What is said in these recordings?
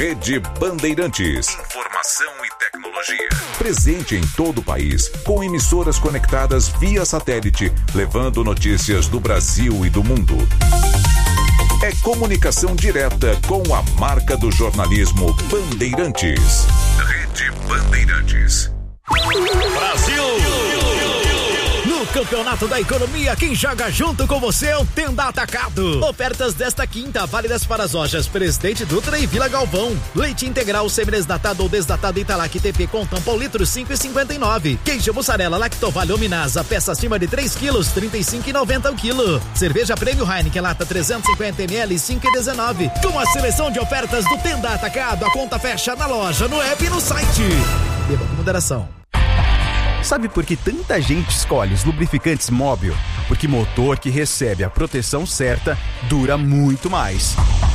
Rede Bandeirantes. Informação e tecnologia. Presente em todo o país, com emissoras conectadas via satélite, levando notícias do Brasil e do mundo. É comunicação direta com a marca do jornalismo Bandeirantes. Rede Bandeirantes. Brasil! No Campeonato da Economia, quem joga junto com você é o Tenda Atacado. Ofertas desta quinta, válidas para as lojas Presidente Dutra e Vila Galvão. Leite integral semi-desnatado ou desnatado Italac TP com tampão litro 5,59. Queijo mussarela Lactovale Minasa, peça acima de 3 quilos, 35,90 o quilo. Cerveja Prêmio Heineken lata 350 ml, 5,19. Com a seleção de ofertas do Tenda Atacado, a conta fecha na loja, no app e no site. Beba com moderação. Sabe por que tanta gente escolhe os lubrificantes Móbil? Porque motor que recebe a proteção certa dura muito mais.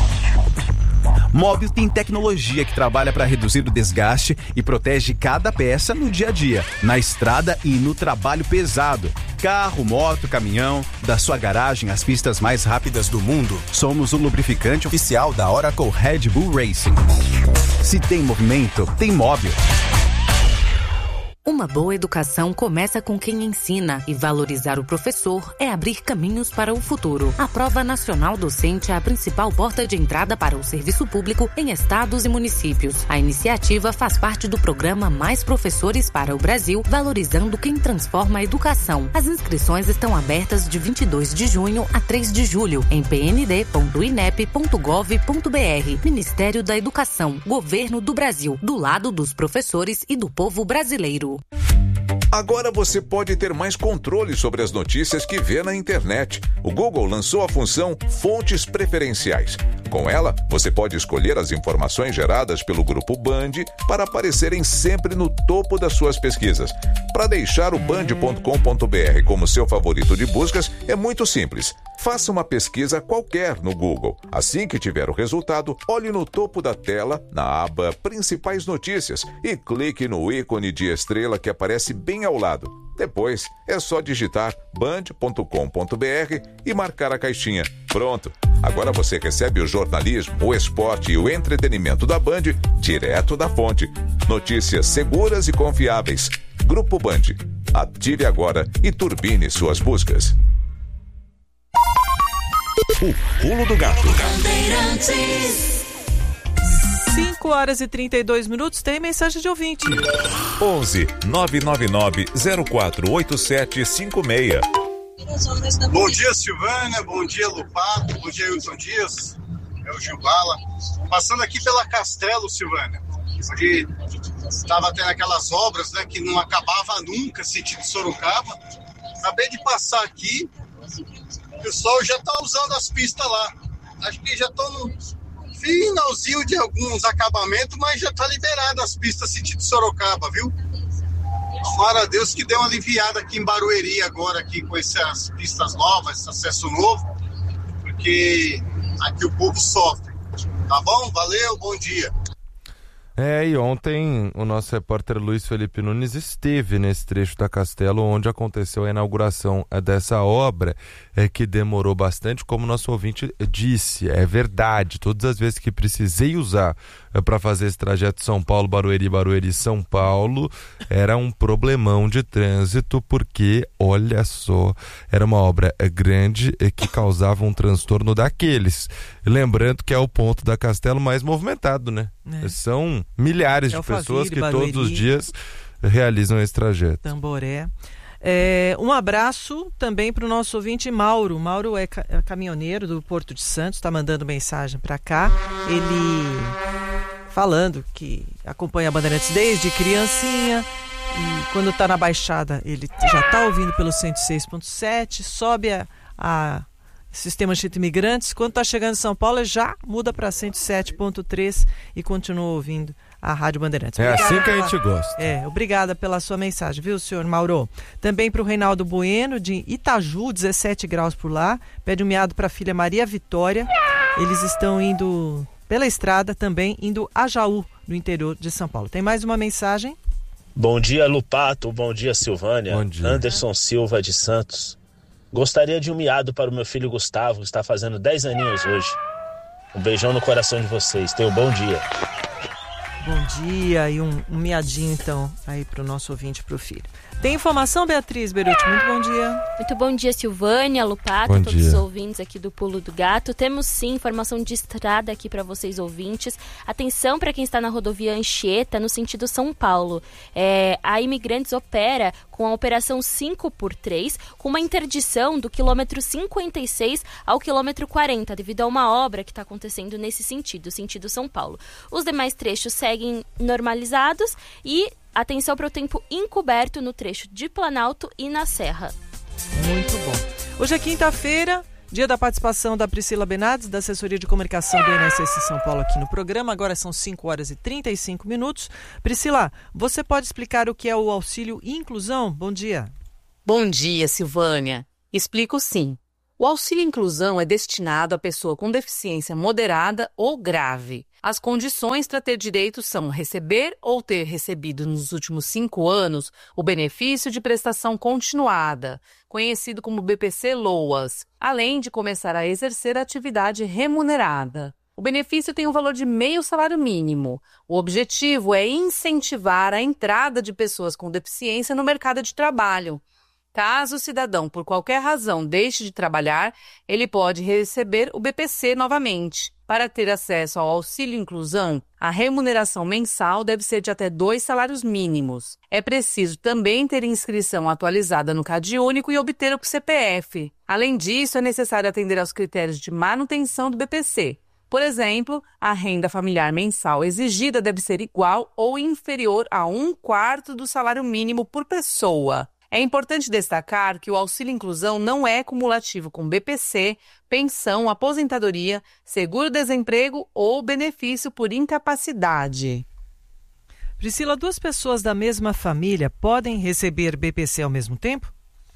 Móbil tem tecnologia que trabalha para reduzir o desgaste e protege cada peça no dia a dia, na estrada e no trabalho pesado. Carro, moto, caminhão, da sua garagem às pistas mais rápidas do mundo. Somos o lubrificante oficial da Oracle Red Bull Racing. Se tem movimento, tem Móbil. Uma boa educação começa com quem ensina e valorizar o professor é abrir caminhos para o futuro. A Prova Nacional Docente é a principal porta de entrada para o serviço público em estados e municípios. A iniciativa faz parte do programa Mais Professores para o Brasil, valorizando quem transforma a educação. As inscrições estão abertas de 22 de junho a 3 de julho em pnd.inep.gov.br. Ministério da Educação, Governo do Brasil, do lado dos professores e do povo brasileiro. Agora você pode ter mais controle sobre as notícias que vê na internet. O Google lançou a função Fontes Preferenciais. Com ela, você pode escolher as informações geradas pelo Grupo Band para aparecerem sempre no topo das suas pesquisas. Para deixar o band.com.br como seu favorito de buscas, é muito simples. Faça uma pesquisa qualquer no Google. Assim que tiver o resultado, olhe no topo da tela, na aba Principais Notícias, e clique no ícone de estrela que aparece bem ao lado. Depois, é só digitar band.com.br e marcar a caixinha. Pronto! Agora você recebe o jornalismo, o esporte e o entretenimento da Band direto da fonte. Notícias seguras e confiáveis. Grupo Band. Ative agora e turbine suas buscas. O Pulo do Gato. 5 horas e 32 minutos, tem mensagem de ouvinte. 11 999 048756. Bom dia, Silvânia, bom dia, Lupato, bom dia, Wilson Dias, é o Gil Bala. Passando aqui pela Castelo, Silvânia, porque estava tendo aquelas obras, né, que não acabava nunca, sentido Sorocaba. Acabei de passar aqui, o pessoal já está usando as pistas lá. Acho que já estão no finalzinho de alguns acabamentos, mas já está liberado as pistas sentido Sorocaba, viu? Tomara a Deus que dê uma aliviada aqui em Barueri agora, aqui com essas pistas novas, esse acesso novo, porque aqui o povo sofre. Tá bom? Valeu, bom dia. E ontem o nosso repórter Luiz Felipe Nunes esteve nesse trecho da Castelo, onde aconteceu a inauguração dessa obra, que demorou bastante, como nosso ouvinte disse. É verdade, todas as vezes que precisei usar para fazer esse trajeto São Paulo, Barueri, Barueri, São Paulo, era um problemão de trânsito, porque, olha só, era uma obra grande que causava um transtorno daqueles. Lembrando que é o ponto da Castelo mais movimentado, né? São milhares de pessoas que Barueri, todos os dias realizam esse trajeto. Tamboré. Um abraço também para o nosso ouvinte Mauro. Mauro é caminhoneiro do Porto de Santos, está mandando mensagem para cá. Ele falando que acompanha a Bandeirantes desde criancinha e quando está na Baixada ele já está ouvindo pelo 106.7, sobe a Sistema de Imigrantes, quando está chegando em São Paulo já muda para 107.3 e continua ouvindo a Rádio Bandeirantes. Obrigada assim que a gente gosta. Obrigada pela sua mensagem, viu, senhor Mauro? Também para o Reinaldo Bueno, de Itaju, 17 graus por lá, pede um miado para a filha Maria Vitória. Eles estão indo pela estrada também, indo a Jaú, no interior de São Paulo. Tem mais uma mensagem? Bom dia, Lupato, bom dia, Silvânia. Bom dia. Anderson Silva de Santos. Gostaria de um miado para o meu filho Gustavo, que está fazendo 10 aninhos hoje. Um beijão no coração de vocês. Tenham um bom dia. Bom dia e um miadinho então aí para o nosso ouvinte, para o filho. Tem informação, Beatriz Beruti? Muito bom dia. Muito bom dia, Silvânia, Lupato, todos os ouvintes aqui do Pulo do Gato. Temos sim informação de estrada aqui para vocês ouvintes. Atenção para quem está na rodovia Anchieta, no sentido São Paulo. A Imigrantes opera com a operação 5x3, com uma interdição do quilômetro 56 ao quilômetro 40, devido a uma obra que está acontecendo nesse sentido São Paulo. Os demais trechos seguem normalizados e atenção para o tempo encoberto no trecho de Planalto e na Serra. Muito bom. Hoje é quinta-feira, dia da participação da Priscila Benades, da Assessoria de Comunicação do INSS São Paulo aqui no programa. Agora são 5h35. Priscila, você pode explicar o que é o auxílio inclusão? Bom dia. Bom dia, Silvânia. Explico sim. O auxílio inclusão é destinado à pessoa com deficiência moderada ou grave. As condições para ter direito são receber ou ter recebido nos últimos 5 anos o benefício de prestação continuada, conhecido como BPC-LOAS, além de começar a exercer a atividade remunerada. O benefício tem um valor de meio salário mínimo. O objetivo é incentivar a entrada de pessoas com deficiência no mercado de trabalho. Caso o cidadão, por qualquer razão, deixe de trabalhar, ele pode receber o BPC novamente. Para ter acesso ao auxílio inclusão, a remuneração mensal deve ser de até 2 salários mínimos. É preciso também ter inscrição atualizada no CadÚnico e obter o CPF. Além disso, é necessário atender aos critérios de manutenção do BPC. Por exemplo, a renda familiar mensal exigida deve ser igual ou inferior a 1/4 do salário mínimo por pessoa. É importante destacar que o auxílio inclusão não é cumulativo com BPC, pensão, aposentadoria, seguro-desemprego ou benefício por incapacidade. Priscila, 2 pessoas da mesma família podem receber BPC ao mesmo tempo?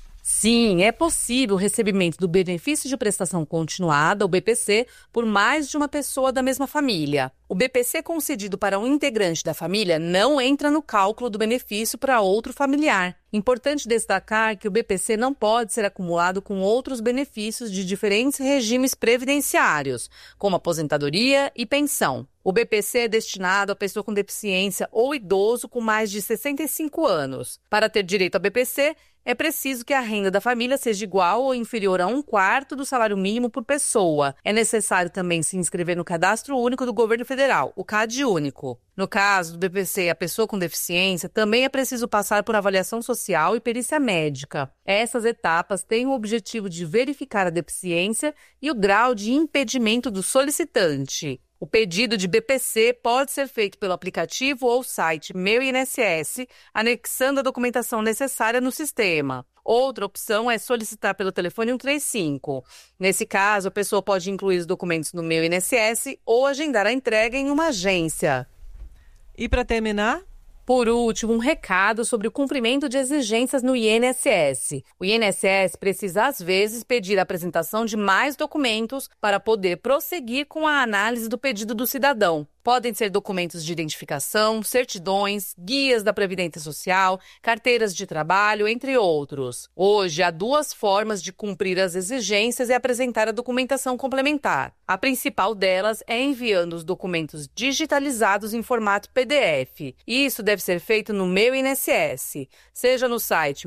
Sim, é possível o recebimento do benefício de prestação continuada, o BPC, por mais de uma pessoa da mesma família. O BPC concedido para um integrante da família não entra no cálculo do benefício para outro familiar. Importante destacar que o BPC não pode ser acumulado com outros benefícios de diferentes regimes previdenciários, como aposentadoria e pensão. O BPC é destinado à pessoa com deficiência ou idoso com mais de 65 anos. Para ter direito ao BPC, é preciso que a renda da família seja igual ou inferior a 1/4 do salário mínimo por pessoa. É necessário também se inscrever no Cadastro Único do Governo Federal, o CadÚnico. No caso do BPC, a pessoa com deficiência, também é preciso passar por avaliação social e perícia médica. Essas etapas têm o objetivo de verificar a deficiência e o grau de impedimento do solicitante. O pedido de BPC pode ser feito pelo aplicativo ou site Meu INSS, anexando a documentação necessária no sistema. Outra opção é solicitar pelo telefone 135. Nesse caso, a pessoa pode incluir os documentos no Meu INSS ou agendar a entrega em uma agência. E para terminar? Por último, um recado sobre o cumprimento de exigências no INSS. O INSS precisa, às vezes, pedir a apresentação de mais documentos para poder prosseguir com a análise do pedido do cidadão. Podem ser documentos de identificação, certidões, guias da Previdência Social, carteiras de trabalho, entre outros. Hoje, há 2 formas de cumprir as exigências e apresentar a documentação complementar. A principal delas é enviando os documentos digitalizados em formato PDF. Isso deve ser feito no Meu INSS, seja no site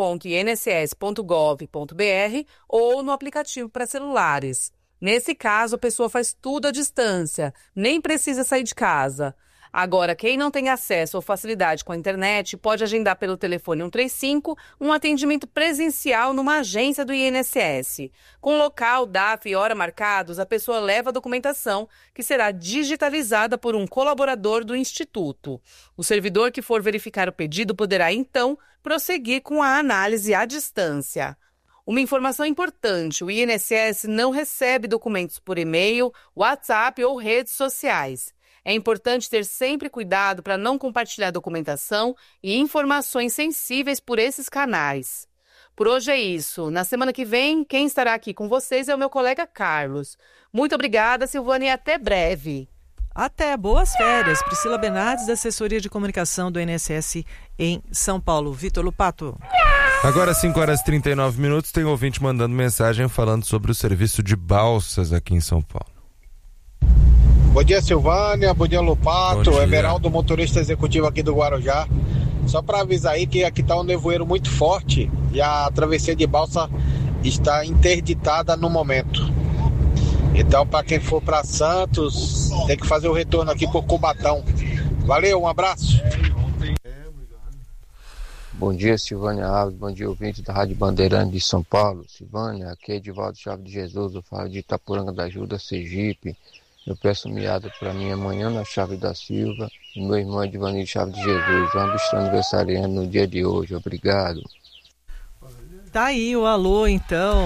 meu.inss.gov.br ou no aplicativo para celulares. Nesse caso, a pessoa faz tudo à distância, nem precisa sair de casa. Agora, quem não tem acesso ou facilidade com a internet pode agendar pelo telefone 135 um atendimento presencial numa agência do INSS. Com local, data e hora marcados, a pessoa leva a documentação, que será digitalizada por um colaborador do Instituto. O servidor que for verificar o pedido poderá, então, prosseguir com a análise à distância. Uma informação importante: o INSS não recebe documentos por e-mail, WhatsApp ou redes sociais. É importante ter sempre cuidado para não compartilhar documentação e informações sensíveis por esses canais. Por hoje é isso. Na semana que vem, quem estará aqui com vocês é o meu colega Carlos. Muito obrigada, Silvânia, e até breve. Até, boas férias. Priscila Benades, da Assessoria de Comunicação do INSS em São Paulo. Vitor Lupato. Agora, 5h39, tem um ouvinte mandando mensagem falando sobre o serviço de balsas aqui em São Paulo. Bom dia, Silvânia. Bom dia, Lupato. Everaldo, motorista executivo aqui do Guarujá. Só para avisar aí que aqui tá um nevoeiro muito forte e a travessia de balsa está interditada no momento. Então, para quem for para Santos, tem que fazer o retorno aqui por Cubatão. Valeu, um abraço. Bom dia, Silvânia Alves. Bom dia, ouvinte da Rádio Bandeirante de São Paulo. Silvânia, aqui é Edivaldo Chaves de Jesus. Eu falo de Itapuranga da Ajuda, Sergipe. Eu peço meada para mim amanhã na Chave da Silva. E meu irmão Edvanir Chaves de Jesus. Ambos estão aniversariando no dia de hoje. Obrigado. Tá aí o alô, então.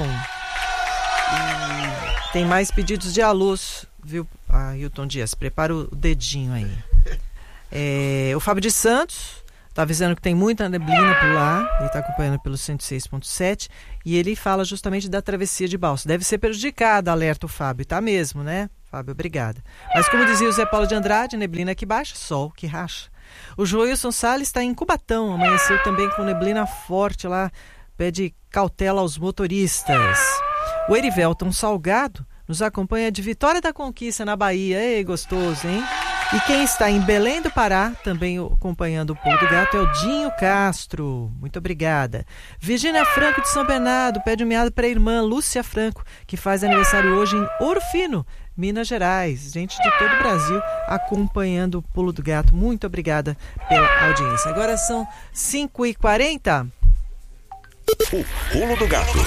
E tem mais pedidos de alôs, viu, Hilton Dias? Prepara o dedinho aí. O Fábio de Santos tá avisando que tem muita neblina por lá. Ele tá acompanhando pelo 106.7 e ele fala justamente da travessia de balsa. Deve ser prejudicada, alerta o Fábio. Tá mesmo, né, Fábio? Obrigada. Mas como dizia o Zé Paulo de Andrade, neblina que baixa, sol que racha. O Joilson Salles está em Cubatão, amanheceu também com neblina forte lá, pede cautela aos motoristas. O Erivelton Salgado nos acompanha de Vitória da Conquista, na Bahia. Ei, gostoso, hein? E quem está em Belém do Pará, também acompanhando o Pulo do Gato, é o Dinho Castro. Muito obrigada. Virgínia Franco de São Bernardo pede um meado para a irmã Lúcia Franco, que faz aniversário hoje em Ouro Fino, Minas Gerais. Gente de todo o Brasil acompanhando o Pulo do Gato. Muito obrigada pela audiência. Agora são 5h40. O Pulo do Gato.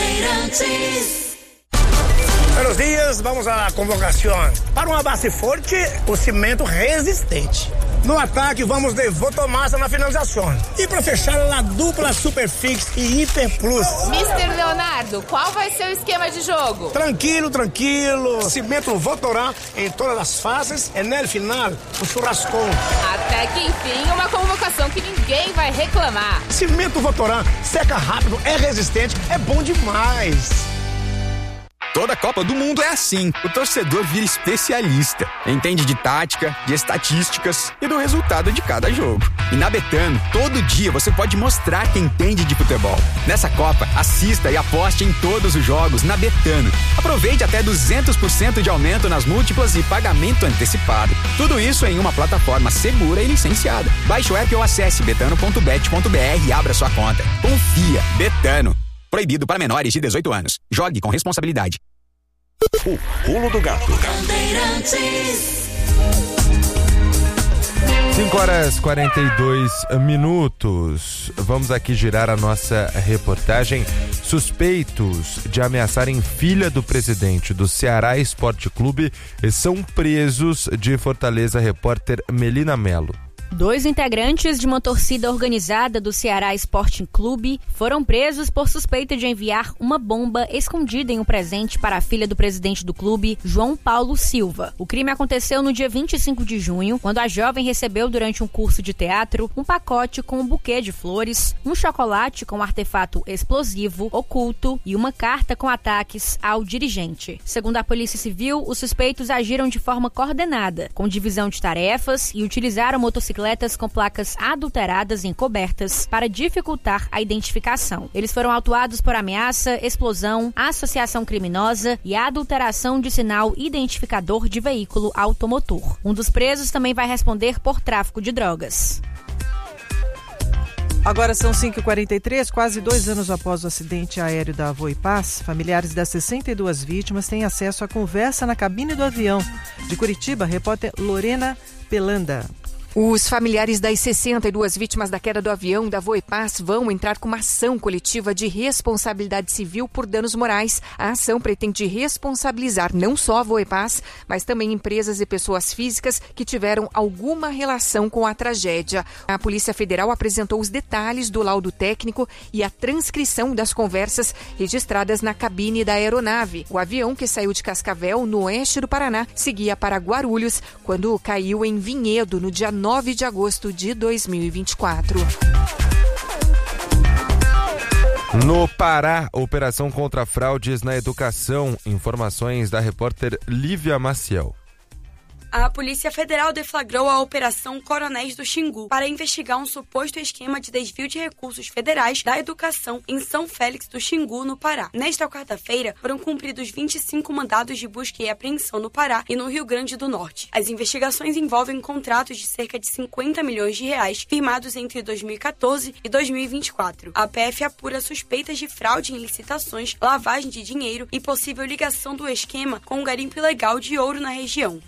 Buenos dias, vamos à convocação. Para uma base forte, o cimento resistente. No ataque, vamos de Votomassa na finalização. E para fechar, a dupla Superfix e Hiper Plus. Mr. Leonardo, qual vai ser o esquema de jogo? Tranquilo. Cimento Votorá em todas as fases e no final, o churrascão. Até que enfim, uma convocação que ninguém vai reclamar. Cimento Votorá, seca rápido, é resistente, é bom demais. Toda Copa do Mundo é assim. O torcedor vira especialista. Entende de tática, de estatísticas e do resultado de cada jogo. E na Betano, todo dia você pode mostrar que entende de futebol. Nessa Copa, assista e aposte em todos os jogos na Betano. Aproveite até 200% de aumento nas múltiplas e pagamento antecipado. Tudo isso em uma plataforma segura e licenciada. Baixe o app ou acesse betano.bet.br e abra sua conta. Confia. Betano. Proibido para menores de 18 anos. Jogue com responsabilidade. O Pulo do Gato. 5h42. Vamos aqui girar a nossa reportagem. Suspeitos de ameaçarem filha do presidente do Ceará Esporte Clube são presos de Fortaleza. Repórter Melina Melo. 2 integrantes de uma torcida organizada do Ceará Sporting Clube foram presos por suspeita de enviar uma bomba escondida em um presente para a filha do presidente do clube, João Paulo Silva. O crime aconteceu no dia 25 de junho, quando a jovem recebeu durante um curso de teatro um pacote com um buquê de flores, um chocolate com um artefato explosivo oculto e uma carta com ataques ao dirigente. Segundo a Polícia Civil, os suspeitos agiram de forma coordenada, com divisão de tarefas e utilizaram motocicletas com placas adulteradas e encobertas para dificultar a identificação. Eles foram autuados por ameaça, explosão, associação criminosa e adulteração de sinal identificador de veículo automotor. Um dos presos também vai responder por tráfico de drogas. Agora são 5h43, quase 2 anos após o acidente aéreo da Voipaz, familiares das 62 vítimas têm acesso à conversa na cabine do avião. De Curitiba, repórter Lorena Pelanda. Os familiares das 62 vítimas da queda do avião da Voipaz vão entrar com uma ação coletiva de responsabilidade civil por danos morais. A ação pretende responsabilizar não só a Voipaz, mas também empresas e pessoas físicas que tiveram alguma relação com a tragédia. A Polícia Federal apresentou os detalhes do laudo técnico e a transcrição das conversas registradas na cabine da aeronave. O avião, que saiu de Cascavel, no oeste do Paraná, seguia para Guarulhos, quando caiu em Vinhedo, no dia 9 de agosto de 2024. No Pará, operação contra fraudes na educação. Informações da repórter Lívia Maciel. A Polícia Federal deflagrou a Operação Coronéis do Xingu para investigar um suposto esquema de desvio de recursos federais da educação em São Félix do Xingu, no Pará. Nesta quarta-feira, foram cumpridos 25 mandados de busca e apreensão no Pará e no Rio Grande do Norte. As investigações envolvem contratos de cerca de 50 milhões de reais firmados entre 2014 e 2024. A PF apura suspeitas de fraude em licitações, lavagem de dinheiro e possível ligação do esquema com um garimpo ilegal de ouro na região.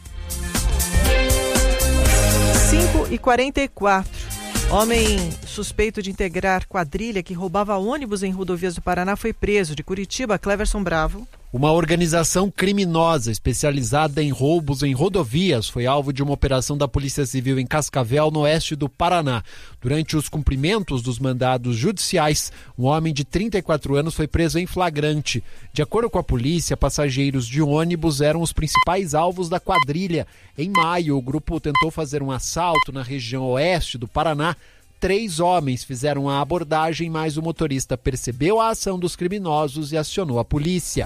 5h44. Homem suspeito de integrar quadrilha que roubava ônibus em rodovias do Paraná foi preso. De Curitiba, Cleverson Bravo. Uma organização criminosa especializada em roubos em rodovias foi alvo de uma operação da Polícia Civil em Cascavel, no oeste do Paraná. Durante os cumprimentos dos mandados judiciais, um homem de 34 anos foi preso em flagrante. De acordo com a polícia, passageiros de ônibus eram os principais alvos da quadrilha. Em maio, o grupo tentou fazer um assalto na região oeste do Paraná. 3 homens fizeram a abordagem, mas o motorista percebeu a ação dos criminosos e acionou a polícia.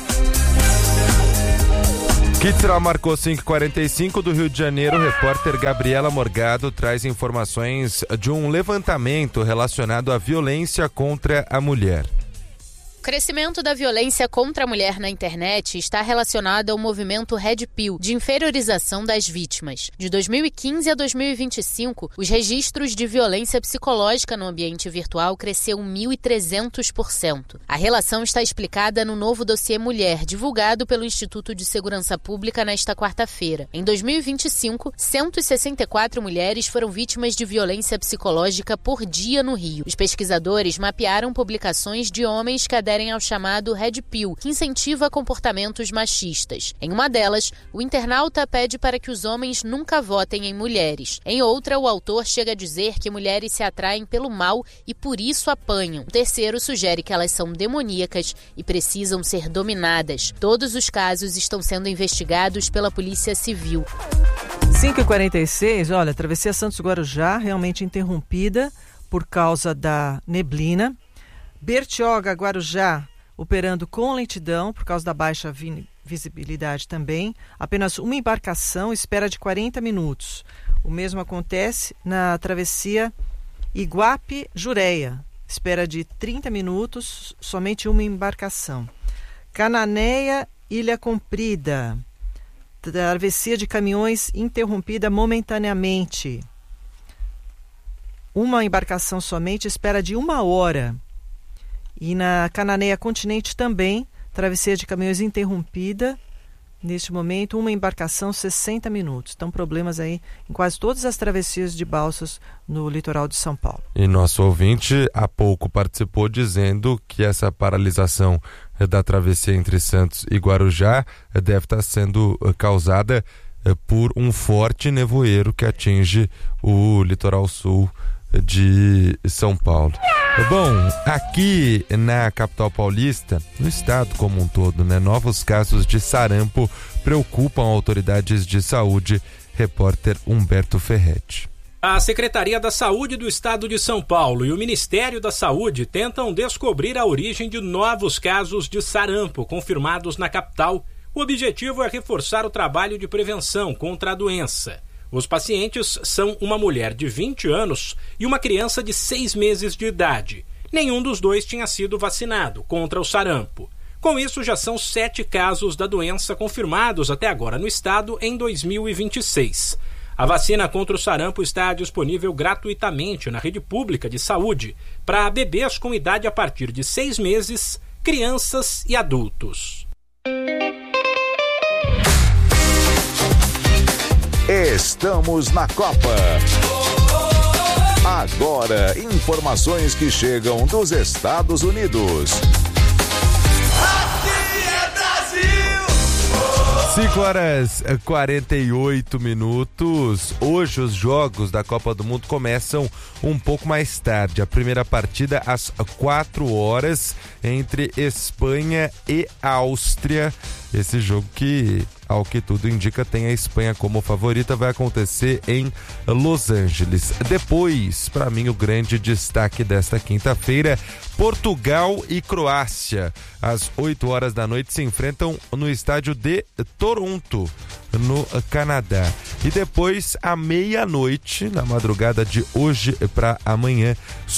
Quitra marcou 5h45 do Rio de Janeiro. O repórter Gabriela Morgado traz informações de um levantamento relacionado à violência contra a mulher. O crescimento da violência contra a mulher na internet está relacionado ao movimento Red Pill, de inferiorização das vítimas. De 2015 a 2025, os registros de violência psicológica no ambiente virtual cresceu 1.300%. A relação está explicada no novo dossiê Mulher, divulgado pelo Instituto de Segurança Pública nesta quarta-feira. Em 2025, 164 mulheres foram vítimas de violência psicológica por dia no Rio. Os pesquisadores mapearam publicações de homens que aderem ao chamado Red Pill, que incentiva comportamentos machistas. Em uma delas, o internauta pede para que os homens nunca votem em mulheres. Em outra, o autor chega a dizer que mulheres se atraem pelo mal e por isso apanham. O terceiro sugere que elas são demoníacas e precisam ser dominadas. Todos os casos estão sendo investigados pela Polícia Civil. 5h46, olha, a travessia Santos-Guarujá realmente interrompida por causa da neblina. Bertioga-Guarujá operando com lentidão por causa da baixa visibilidade também. Apenas uma embarcação, espera de 40 minutos. O mesmo acontece na travessia Iguape-Jureia. Espera de 30 minutos, somente uma embarcação. Cananéia-Ilha Comprida. Travessia de caminhões interrompida momentaneamente. Uma embarcação somente, espera de 1 hora. E na Cananéia Continente também, travessia de caminhões interrompida. Neste momento, uma embarcação, 60 minutos. Então, problemas aí em quase todas as travessias de balsas no litoral de São Paulo. E nosso ouvinte há pouco participou dizendo que essa paralisação da travessia entre Santos e Guarujá deve estar sendo causada por um forte nevoeiro que atinge o litoral sul de São Paulo. Bom, aqui na capital paulista, no estado como um todo, novos casos de sarampo preocupam autoridades de saúde. Repórter Humberto Ferretti. A Secretaria da Saúde do Estado de São Paulo e o Ministério da Saúde tentam descobrir a origem de novos casos de sarampo confirmados na capital. O objetivo é reforçar o trabalho de prevenção contra a doença. Os pacientes são uma mulher de 20 anos e uma criança de 6 meses de idade. Nenhum dos dois tinha sido vacinado contra o sarampo. Com isso, já são 7 casos da doença confirmados até agora no estado em 2026. A vacina contra o sarampo está disponível gratuitamente na rede pública de saúde para bebês com idade a partir de 6 meses, crianças e adultos. Estamos na Copa. Agora, informações que chegam dos Estados Unidos. Aqui é Brasil! 5h48. Hoje os jogos da Copa do Mundo começam um pouco mais tarde. A primeira partida às 4 horas entre Espanha e Áustria. Esse jogo que ao que tudo indica, tem a Espanha como favorita, vai acontecer em Los Angeles. Depois, para mim, o grande destaque desta quinta-feira, Portugal e Croácia. Às 8 horas da noite se enfrentam no estádio de Toronto, no Canadá. E depois, à meia-noite, na madrugada de hoje para amanhã,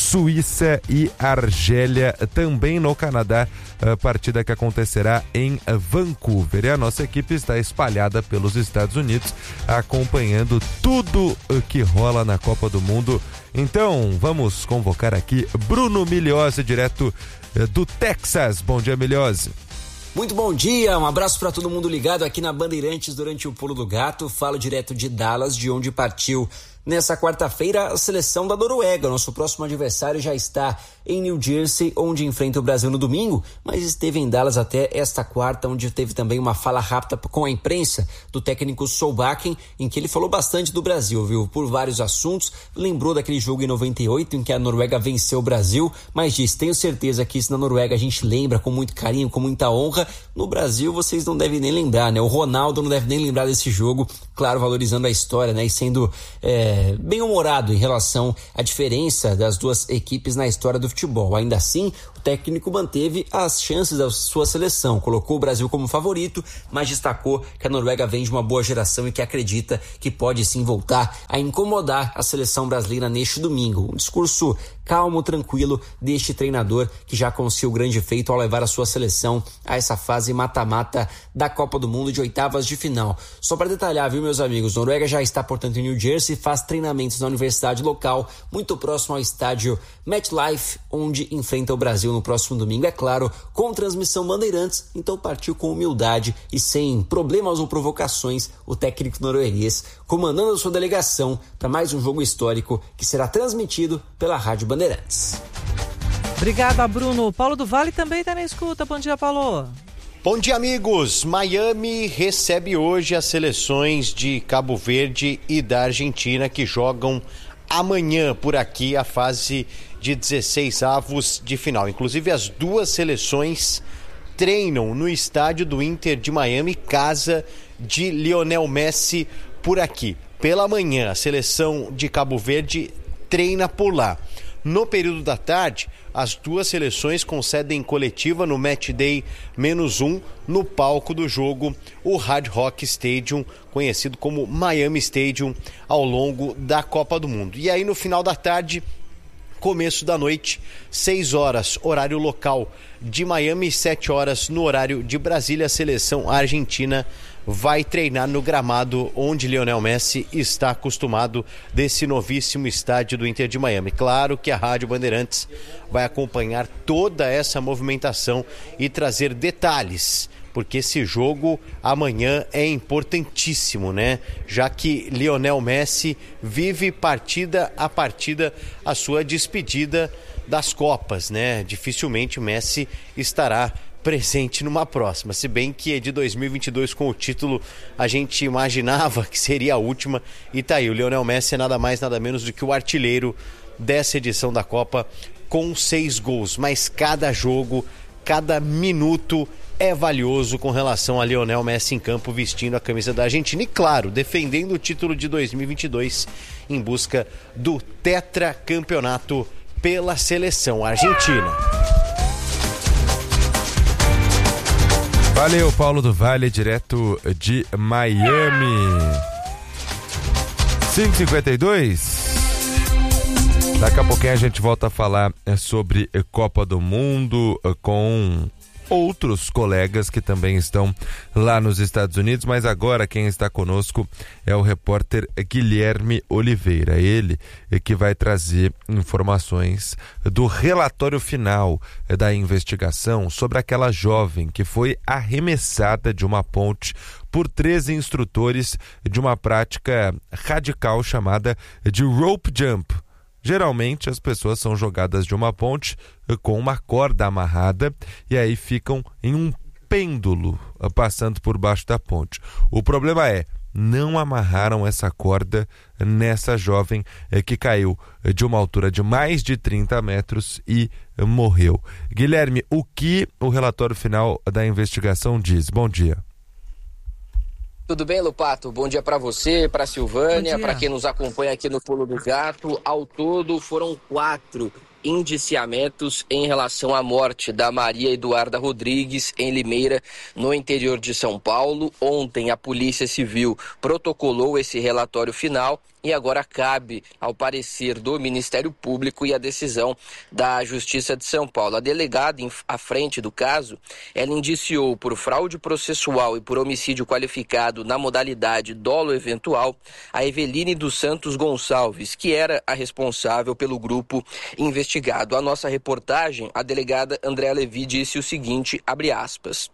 Suíça e Argélia, também no Canadá, a partida que acontecerá em Vancouver. E a nossa equipe está espalhada pelos Estados Unidos, acompanhando tudo que rola na Copa do Mundo. Então, vamos convocar aqui Bruno Migliozzi, direto do Texas. Bom dia, Migliozzi. Muito bom dia, um abraço para todo mundo ligado aqui na Bandeirantes durante o Pulo do Gato. Falo direto de Dallas, de onde partiu nessa quarta-feira a seleção da Noruega. Nosso próximo adversário já está em New Jersey, onde enfrenta o Brasil no domingo, mas esteve em Dallas até esta quarta, onde teve também uma fala rápida com a imprensa do técnico Solbakken, em que ele falou bastante do Brasil, viu? Por vários assuntos, lembrou daquele jogo em 98, em que a Noruega venceu o Brasil, mas disse, tenho certeza que isso na Noruega a gente lembra com muito carinho, com muita honra. No Brasil vocês não devem nem lembrar, né? O Ronaldo não deve nem lembrar desse jogo, claro, valorizando a história, né? E sendo bem-humorado em relação à diferença das duas equipes na história do futebol. Ainda assim, o técnico manteve as chances da sua seleção, colocou o Brasil como favorito, mas destacou que a Noruega vem de uma boa geração e que acredita que pode sim voltar a incomodar a seleção brasileira neste domingo. Um discurso calmo, tranquilo deste treinador que já conseguiu grande feito ao levar a sua seleção a essa fase mata-mata da Copa do Mundo de oitavas de final. Só para detalhar, viu, meus amigos, Noruega já está, portanto, em New Jersey, faz treinamentos na universidade local, muito próximo ao estádio MetLife, onde enfrenta o Brasil no próximo domingo, é claro, com transmissão Bandeirantes. Então partiu com humildade e sem problemas ou provocações o técnico norueguês, comandando a sua delegação para mais um jogo histórico que será transmitido pela Rádio Bandeirantes. Obrigada, Bruno. Paulo do Vale também está na escuta. Bom dia, Paulo. Bom dia, amigos. Miami recebe hoje as seleções de Cabo Verde e da Argentina, que jogam amanhã por aqui a fase de 16avos de final. Inclusive, as duas seleções treinam no estádio do Inter de Miami, casa de Lionel Messi por aqui. Pela manhã, a seleção de Cabo Verde treina por lá. No período da tarde, as duas seleções concedem coletiva no Match Day -1 no palco do jogo, o Hard Rock Stadium, conhecido como Miami Stadium, ao longo da Copa do Mundo. E aí no final da tarde, começo da noite, 6 horas, horário local de Miami, 7 horas no horário de Brasília, a seleção argentina vai treinar no gramado onde Lionel Messi está acostumado, desse novíssimo estádio do Inter de Miami. Claro que a Rádio Bandeirantes vai acompanhar toda essa movimentação e trazer detalhes, porque esse jogo amanhã é importantíssimo, né? Já que Lionel Messi vive partida a partida a sua despedida das Copas, né? Dificilmente o Messi estará presente numa próxima, se bem que é de 2022 com o título a gente imaginava que seria a última, e tá aí, o Lionel Messi é nada mais nada menos do que o artilheiro dessa edição da Copa com 6 gols, mas cada jogo, cada minuto é valioso com relação a Lionel Messi em campo vestindo a camisa da Argentina e, claro, defendendo o título de 2022 em busca do tetracampeonato pela seleção argentina. Valeu, Paulo do Vale, direto de Miami. 5h52. Daqui a pouquinho a gente volta a falar sobre Copa do Mundo com outros colegas que também estão lá nos Estados Unidos, mas agora quem está conosco é o repórter Guilherme Oliveira, ele que vai trazer informações do relatório final da investigação sobre aquela jovem que foi arremessada de uma ponte por 13 instrutores de uma prática radical chamada de rope jump. Geralmente as pessoas são jogadas de uma ponte com uma corda amarrada e aí ficam em um pêndulo passando por baixo da ponte. O problema é, não amarraram essa corda nessa jovem que caiu de uma altura de mais de 30 metros e morreu. Guilherme, o que o relatório final da investigação diz? Bom dia. Tudo bem, Lupato? Bom dia para você, para Silvânia, para quem nos acompanha aqui no Pulo do Gato. Ao todo foram 4 indiciamentos em relação à morte da Maria Eduarda Rodrigues em Limeira, no interior de São Paulo. Ontem a Polícia Civil protocolou esse relatório final e agora cabe ao parecer do Ministério Público e a decisão da Justiça de São Paulo. A delegada à frente do caso, ela indiciou por fraude processual e por homicídio qualificado na modalidade dolo eventual a Eveline dos Santos Gonçalves, que era a responsável pelo grupo investigado. A nossa reportagem, a delegada Andréa Levi disse o seguinte, abre aspas: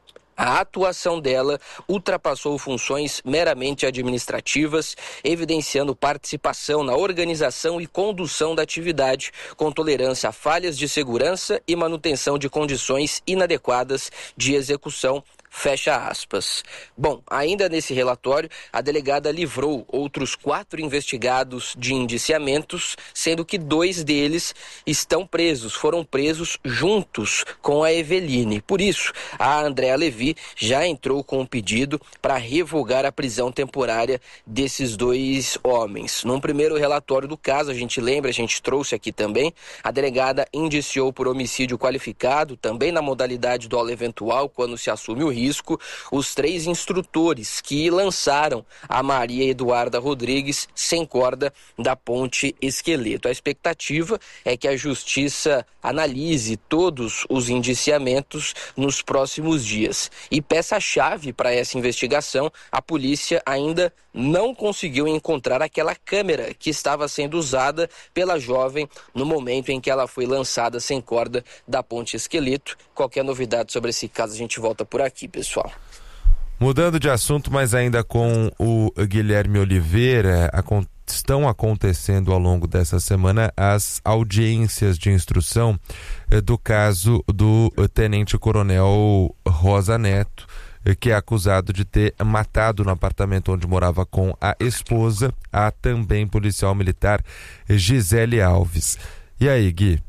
a atuação dela ultrapassou funções meramente administrativas, evidenciando participação na organização e condução da atividade, com tolerância a falhas de segurança e manutenção de condições inadequadas de execução. Fecha aspas. Bom, ainda nesse relatório, a delegada livrou outros 4 investigados de indiciamentos, sendo que 2 deles estão presos, foram presos juntos com a Eveline. Por isso, a Andréa Levi já entrou com um pedido para revogar a prisão temporária desses 2 homens. Num primeiro relatório do caso, a gente trouxe aqui também, a delegada indiciou por homicídio qualificado, também na modalidade dolo eventual, quando se assume o risco, os 3 instrutores que lançaram a Maria Eduarda Rodrigues sem corda da ponte Esqueleto. A expectativa é que a Justiça analise todos os indiciamentos nos próximos dias. E peça-chave para essa investigação, a polícia ainda não conseguiu encontrar aquela câmera que estava sendo usada pela jovem no momento em que ela foi lançada sem corda da ponte Esqueleto. Qualquer novidade sobre esse caso a gente volta por aqui, pessoal. Mudando de assunto, mas ainda com o Guilherme Oliveira, estão acontecendo ao longo dessa semana as audiências de instrução do caso do tenente-coronel Rosa Neto, que é acusado de ter matado no apartamento onde morava com a esposa, a também policial militar Gisele Alves. E aí, Gui?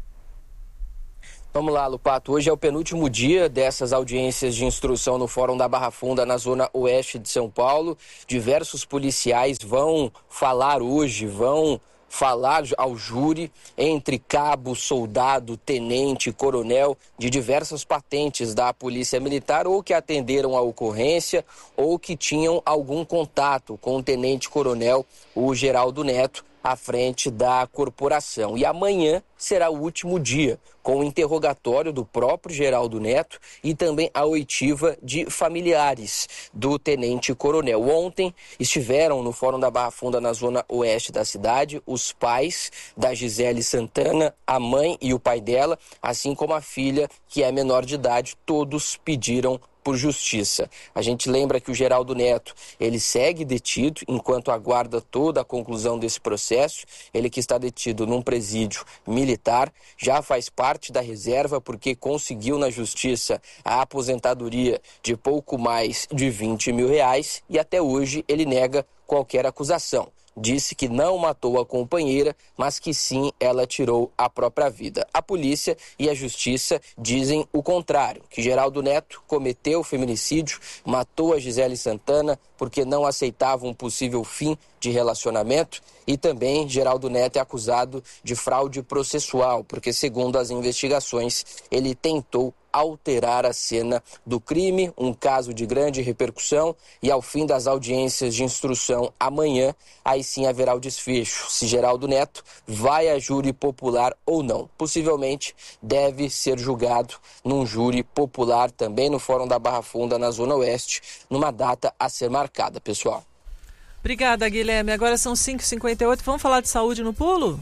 Vamos lá, Lupato. Hoje é o penúltimo dia dessas audiências de instrução no Fórum da Barra Funda, na zona oeste de São Paulo. Diversos policiais vão falar hoje, vão falar ao júri, entre cabo, soldado, tenente, coronel, de diversas patentes da Polícia Militar, ou que atenderam a ocorrência, ou que tinham algum contato com o tenente-coronel, o Geraldo Neto, à frente da corporação. E amanhã será o último dia, com o interrogatório do próprio Geraldo Neto e também a oitiva de familiares do tenente-coronel. Ontem estiveram no Fórum da Barra Funda, na zona oeste da cidade, os pais da Gisele Santana, a mãe e o pai dela, assim como a filha, que é menor de idade. Todos pediram por justiça. A gente lembra que o Geraldo Neto, ele segue detido enquanto aguarda toda a conclusão desse processo. Ele que está detido num presídio militar, já faz parte da reserva porque conseguiu na justiça a aposentadoria de pouco mais de R$20 mil e até hoje ele nega qualquer acusação. Disse que não matou a companheira, mas que sim, ela tirou a própria vida. A polícia e a justiça dizem o contrário, que Geraldo Neto cometeu feminicídio, matou a Gisele Santana porque não aceitava um possível fim de relacionamento, e também Geraldo Neto é acusado de fraude processual, porque segundo as investigações, ele tentou alterar a cena do crime, um caso de grande repercussão, e ao fim das audiências de instrução amanhã, aí sim haverá o desfecho, se Geraldo Neto vai a júri popular ou não. Possivelmente deve ser julgado num júri popular também no Fórum da Barra Funda, na Zona Oeste, numa data a ser marcada, pessoal. Obrigada, Guilherme. Agora são 5h58, vamos falar de saúde no pulo?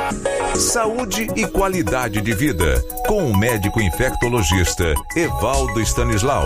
Saúde e qualidade de vida, com o médico infectologista Evaldo Stanislau.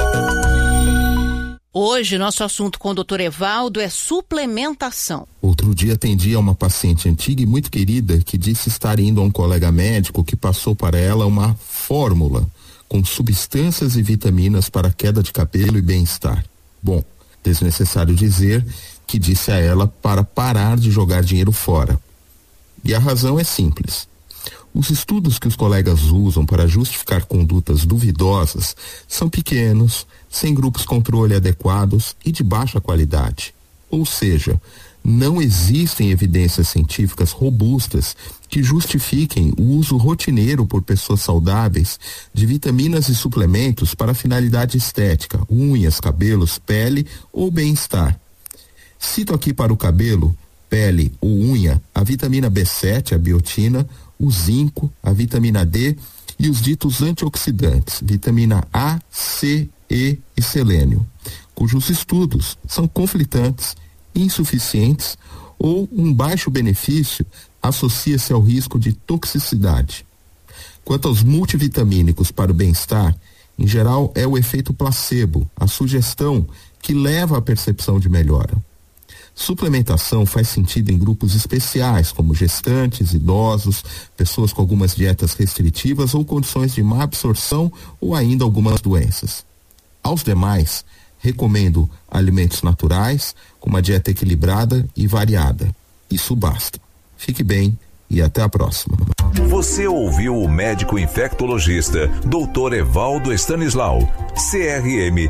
Hoje, nosso assunto com o Dr. Evaldo é suplementação. Outro dia atendi a uma paciente antiga e muito querida que disse estar indo a um colega médico que passou para ela uma fórmula com substâncias e vitaminas para queda de cabelo e bem-estar. Bom, desnecessário dizer que disse a ela para parar de jogar dinheiro fora. E a razão é simples. Os estudos que os colegas usam para justificar condutas duvidosas são pequenos, sem grupos controle adequados e de baixa qualidade. Ou seja, não existem evidências científicas robustas que justifiquem o uso rotineiro por pessoas saudáveis de vitaminas e suplementos para finalidade estética, unhas, cabelos, pele ou bem-estar. Cito aqui para o cabelo, pele ou unha, a vitamina B7, a biotina, o zinco, a vitamina D e os ditos antioxidantes, vitamina A, C, E e selênio, cujos estudos são conflitantes, insuficientes ou um baixo benefício associa-se ao risco de toxicidade. Quanto aos multivitamínicos para o bem-estar, em geral é o efeito placebo, a sugestão que leva à percepção de melhora. Suplementação faz sentido em grupos especiais, como gestantes, idosos, pessoas com algumas dietas restritivas ou condições de má absorção ou ainda algumas doenças. Aos demais, recomendo alimentos naturais, com uma dieta equilibrada e variada. Isso basta. Fique bem e até a próxima. Você ouviu o médico infectologista Dr. Evaldo Stanislau, CRM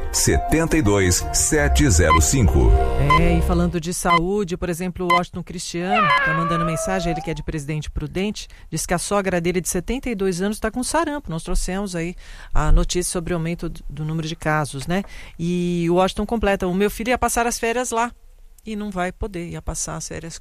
72705. E falando de saúde, por exemplo, o Washington Cristiano está mandando mensagem, ele que é de Presidente Prudente, diz que a sogra dele de 72 anos está com sarampo. Nós trouxemos aí a notícia sobre o aumento do número de casos, né? E o Washington completa, o meu filho ia passar as férias lá e não vai poder, ia passar as férias